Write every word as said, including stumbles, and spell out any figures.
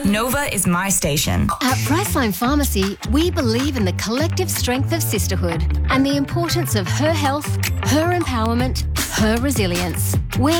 Nova is my station. At Priceline Pharmacy, we believe in the collective strength of sisterhood and the importance of her health, her empowerment, her resilience.